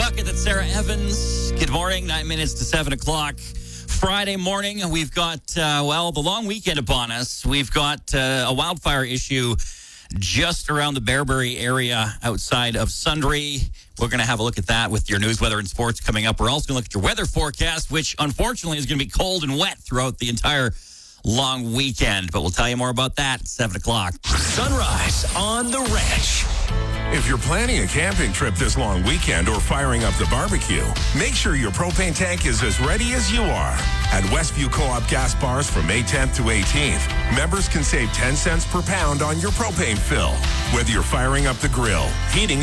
Bucket. That's Sarah Evans. Good morning. 9 minutes to 7 o'clock. Friday morning, we've got, the long weekend upon us. We've got a wildfire issue just around the Bearbury area outside of Sundre. We're going to have a look at that with your news, weather, and sports coming up. We're also going to look at your weather forecast, which unfortunately is going to be cold and wet throughout the entire long weekend. But we'll tell you more about that at 7 o'clock. Sunrise on the Ranch. If you're planning a camping trip this long weekend or firing up the barbecue, make sure your propane tank is as ready as you are. At Westview Co-op gas bars from May 10th to 18th, members can save 10 cents per pound on your propane fill. Whether you're firing up the grill, heating